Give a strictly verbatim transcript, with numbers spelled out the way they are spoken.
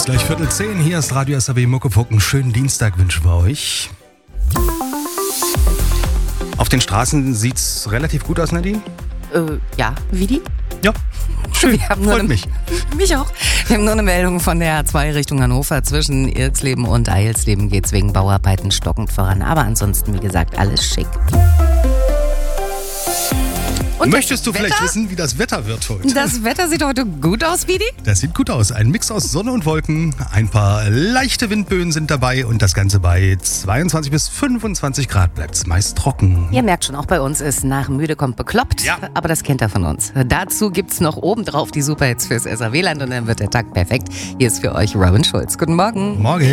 Ist gleich Viertel zehn, hier ist Radio S R W Muckefuck. Einen schönen Dienstag wünschen wir euch. Auf den Straßen sieht's relativ gut aus, Nadine? Äh, ja, wie die? Ja, schön, Wir haben freut eine, mich. Mich auch. Wir haben nur eine Meldung von der A zwei Richtung Hannover. Zwischen Irksleben und Eilsleben geht es wegen Bauarbeiten stockend voran. Aber ansonsten, wie gesagt, alles schick. Und Möchtest du Wetter? vielleicht wissen, wie das Wetter wird heute? Das Wetter sieht heute gut aus, Vidi. Das sieht gut aus. Ein Mix aus Sonne und Wolken. Ein paar leichte Windböen sind dabei und das Ganze bei zweiundzwanzig bis fünfundzwanzig Grad bleibt es meist trocken. Ihr merkt schon, auch bei uns ist nach müde kommt bekloppt. Ja. Aber das kennt ihr von uns. Dazu gibt's noch obendrauf die Superhits fürs S R W-Land und dann wird der Tag perfekt. Hier ist für euch Robin Schulz. Guten Morgen. Morgen.